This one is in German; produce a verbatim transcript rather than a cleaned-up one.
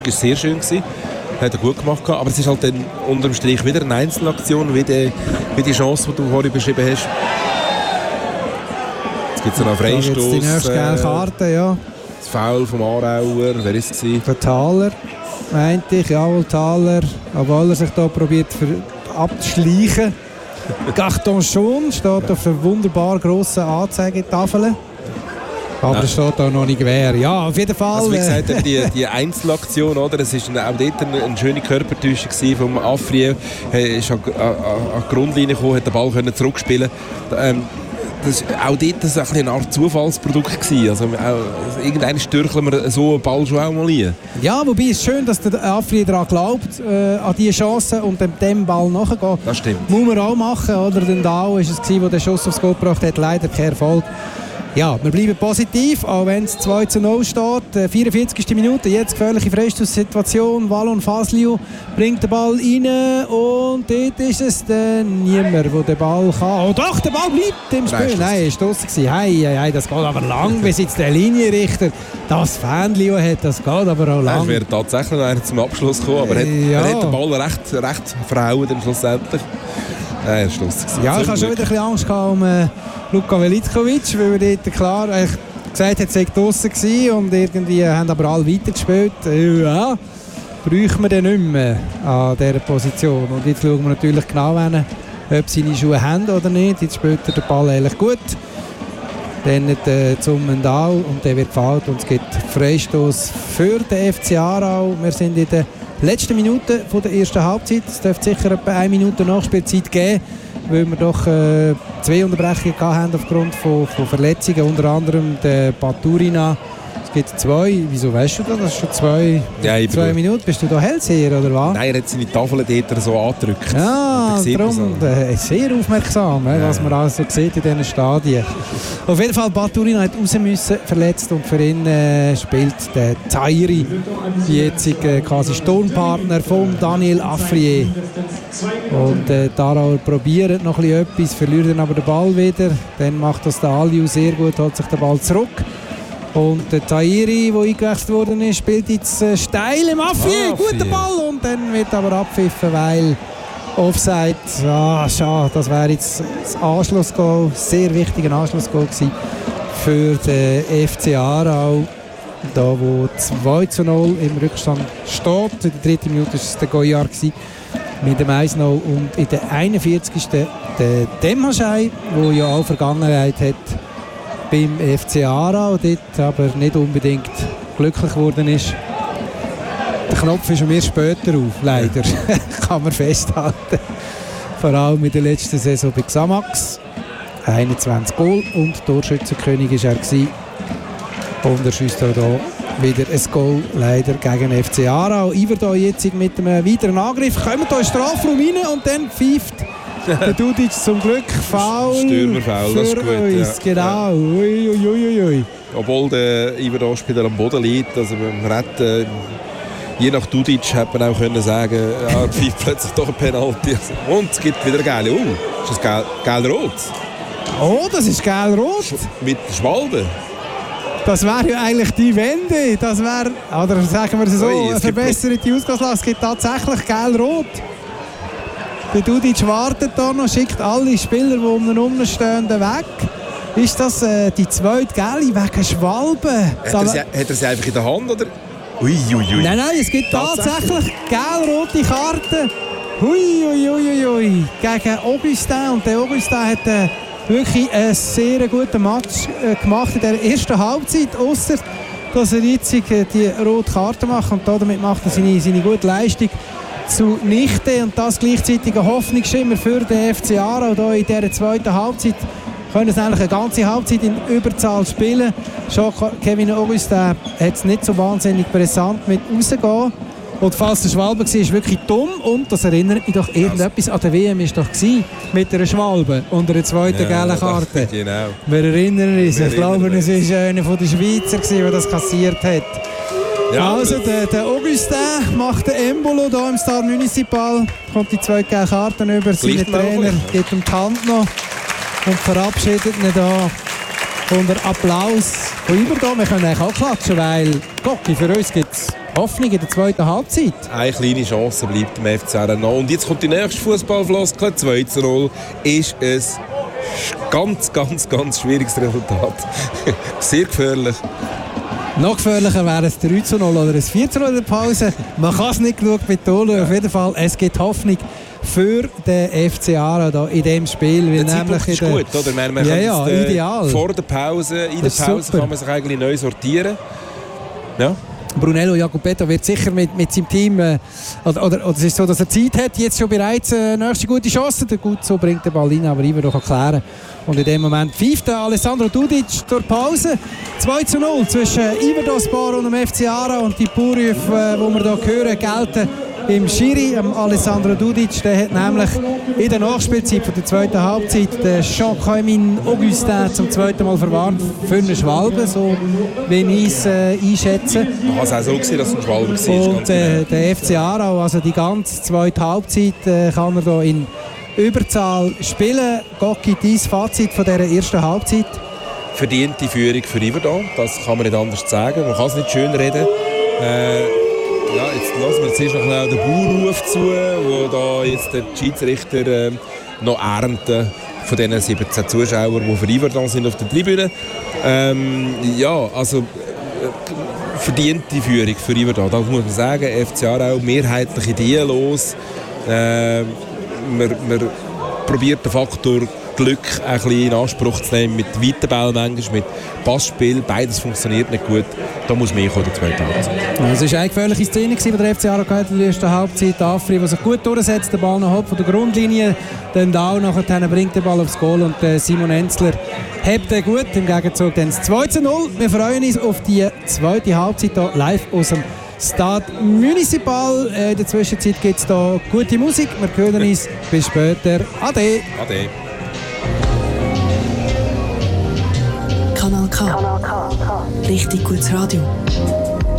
war sehr schön gewesen. Hat er gut gemacht, aber es ist halt dann unterm Strich wieder eine Einzelaktion, wie die, wie die Chance, die du vorhin beschrieben hast. Jetzt gibt es noch einen Freistoß. Die nächste gelbe Karte, ja. Das Foul vom Aarauer, wer ist es? Der Thaler, meinte ich, jawohl, Thaler, obwohl er sich da probiert für, abzuschleichen. Carton schon steht auf einer wunderbar grossen Anzeigetafel. Aber es ja. steht da noch nicht wer. Ja, auf jeden Fall. Also wie gesagt, die, die Einzelaktion, oder? Es war auch dort eine, eine schöne Körpertäuschung vom Afriel. Er ist an, an, an die Grundlinie gekommen, hat den Ball können zurückspielen. Ähm, das war auch dort ein eine Art Zufallsprodukt gewesen. Also, auch, irgendwann stürcheln wir so einen Ball schon auch mal ein. Ja, wobei es schön, dass der Afriel daran glaubt, äh, an diese Chance und dem, dem Ball nachgeht. Das stimmt. Muss man auch machen, oder? Denn da war es, der den Schuss aufs Goal gebracht hat, leider kein Erfolg. Ja, wir bleiben positiv, auch wenn es zwei zu null steht. vierundvierzigste Minute, jetzt gefährliche Freistoßsituation. Wallon Fasliu bringt den Ball rein und dort ist es dann niemand, der den Ball kann. Oh doch, der Ball bleibt im Spiel. Nein, er war draussen. Hey, hey, hey, das geht aber lang, bis jetzt der Linienrichter das Fanliu hat. Das geht aber auch lang. Er wäre tatsächlich noch einer zum Abschluss gekommen, aber er, ja. hat, er hat den Ball recht, recht verhauen dann schlussendlich. Ja, er ist draussen. Ja, ich hatte schon wieder ein bisschen Angst um äh, Luka Velitkovic, weil er dort klar äh, gesagt hat, er sei draussen gewesen und irgendwie haben aber alle weitergespielt. Äh, ja, bräuchten wir den nicht mehr an dieser Position. Und jetzt schauen wir natürlich genau hin, ob seine Schuhe haben oder nicht. Jetzt spielt er den Ball eigentlich gut. Dann äh, zum Mendau und der wird gefault und es gibt Freistoß für den F C Aarau. Wir sind in der letzten Minute von der ersten Halbzeit. Es dürfte sicher etwa eine Minute Nachspielzeit geben, weil wir doch äh, zwei Unterbrechungen hatten aufgrund von, von Verletzungen, unter anderem der Baturina. Es gibt zwei. Wieso weißt du das? Das ist schon zwei, ja, zwei Minuten. Bist du da Hellseher oder was? Nein, er hat seine Tafel dort so angedrückt. Ja, darum äh, sehr aufmerksam, ja. Was man also sieht in diesen Stadien. Auf jeden Fall, Baturina hat raus müssen, verletzt, und für ihn äh, spielt der Zairi, jetzt äh, quasi Sturmpartner von Daniel Afrier. Und äh, Tarauer probiert noch etwas, verliert dann aber den Ball wieder. Dann macht das der Aliu sehr gut, holt sich den Ball zurück. Und der Tahiri, der eingewechselt worden ist, spielt jetzt äh, steil im Afrier. Ah, guter Ball. Und dann wird aber abpfiffen, weil Offside. Ah, schade. Das wäre jetzt das Anschlussgoal. Sehr wichtiger Anschlussgoal gewesen für den F C Aarau. Da, wo zwei zu null im Rückstand steht. In der dritten Minute war es der Goyard mit dem eins null. Und in der einundvierzigsten der Demaschei, der ja auch Vergangenheit hat beim F C Aarau, dort aber nicht unbedingt glücklich geworden ist. Der Knopf ist mir später auf, leider. Kann man festhalten. Vor allem in der letzten Saison bei Xamax. einundzwanzig Goal und Torschützenkönig war er gewesen. Und er schießt auch hier wieder ein Goal, leider gegen F C Aarau. Iver da jetzt mit einem weiteren Angriff. Kommen hier in den Strafraum rein und dann pfeift der Dudic zum Glück Foul Stürmerfoul, das ist gut. Uns, ja. Genau. Ui, ui, ui, ui. Obwohl der Iver-Spieler am Boden liegt, also beim Retten, je nach Dudic hätte man auch können sagen, ja, er pfeift plötzlich doch ein Penalty. Und es gibt wieder Gelb. Oh, ist das Gelb-Rot? Oh, das ist Gelb-Rot? Mit Schwalbe. Das wäre ja eigentlich die Wende. Das wäre, oder sagen wir es so, Ui, es eine verbesserte Ausgangslage. Es gibt tatsächlich Gelb-Rot. Der Dudic wartet da noch, schickt alle Spieler, die um ihn herumstehen, weg. Ist das äh, die zweite Gelbe wegen Schwalbe? Hat er, sie, hat er sie einfach in der Hand, oder? Ui, ui, ui. Nein, nein, es gibt tatsächlich gelb-rote Karten. Hui, hui, hui, hui. Gegen Augustin. Und der Augustin hat äh, wirklich einen sehr guten Match äh, gemacht in der ersten Halbzeit. Ausser, dass er jetzt äh, die rote Karte macht. Und damit macht er seine, seine gute Leistung zunichte, und das gleichzeitig ein Hoffnungsschimmer für den F C Aarau. Hier in dieser zweiten Halbzeit können sie eigentlich eine ganze Halbzeit in Überzahl spielen. Schon Kevin Augustin hat es nicht so wahnsinnig brisant mit rausgehen. Und falls der Schwalbe war, ist wirklich dumm. Und das erinnert mich doch irgendetwas an der W M ist doch gewesen, mit einer Schwalbe und einer zweiten ja, gelben Karte. Genau. Wir erinnern uns. Wir ich glaube, es war einer von den Schweizer, der das kassiert hat. Ja, also der, der Augustin macht den Embolo hier im Stade Municipal, kommt die zwei gelben Karten über, seinen Trainer gibt ihm die Hand noch und verabschiedet ihn hier unter Applaus von über da. Wir können eigentlich auch klatschen, weil Gocki, für uns gibt es Hoffnung in der zweiten Halbzeit? Eine kleine Chance bleibt dem F C Aarau noch. Und jetzt kommt die nächste Fußballfloskel. zwei zu null ist ein ganz, ganz, ganz schwieriges Resultat. Sehr gefährlich. Noch gefährlicher wäre es drei zu null oder ein vier zu null in der Pause. Man kann es nicht genug betonen. Ja. Auf jeden Fall, es gibt Hoffnung für den F C Aarau da in diesem Spiel. Weil der nämlich ist in der, gut, oder? Man, man ja, kann ja, jetzt, äh, ideal. Vor der Pause, in der Pause super. Kann man sich eigentlich neu sortieren. Ja. Brunello Jacopetto wird sicher mit, mit seinem Team, äh, oder, oder, oder es ist so, dass er Zeit hat, jetzt schon bereits eine äh, nächste gute Chance. Der gut so bringt den Ball rein, aber Iver doch klären. Und in dem Moment pfeift Alessandro Dudic durch Pause. zwei zu null zwischen Iverdospor und dem F C Aarau. Und die Pourrufe, äh, die wir hier hören, gelten im Schiri. Ähm, Alessandro Dudic, der hat nämlich in der Nachspielzeit von der zweiten Halbzeit den Jean-Claude Augustin zum zweiten Mal verwarnt für eine Schwalbe, so wie ich es äh, einschätze. Man hat es auch so gesehen, dass es eine Schwalbe war. Und äh, der F C Aarau, also die ganze zweite Halbzeit, äh, kann er da in Überzahl spielen. Gocki, dein Fazit von dieser ersten Halbzeit? Verdiente Führung für Yverdon, das kann man nicht anders sagen. Man kann es nicht schön reden. Äh, ja, jetzt lassen wir zuerst noch schnell den Bauerruf zu, wo da jetzt der Schiedsrichter äh, noch ernten von diesen siebzehn Zuschauern, die für Yverdon sind auf der Tribüne. Ähm, ja, also äh, verdiente Führung für Yverdon, da muss man sagen, F C Aarau mehrheitlich ideenlos. Äh, man, man probiert den Faktor Glück ein bisschen in Anspruch zu nehmen, mit weiten Bällen manchmal, mit Passspiel, beides funktioniert nicht gut. Da muss mehr kommen in der zweiten Halbzeit. Es war eine gefährliche Szene, die der F C Aarau in der ersten Halbzeit. Afri, der sich gut durchsetzt, den Ball noch hoch von der Grundlinie, dann da nachher bringt den Ball aufs Goal und Simon Enzler hebt den gut, im Gegenzug dann das zwei zu null. Wir freuen uns auf die zweite Halbzeit hier live aus dem Stade Municipal. In der Zwischenzeit gibt es hier gute Musik. Wir hören uns. Bis später. Ade. Ade. Kanal K. Richtig gutes Radio.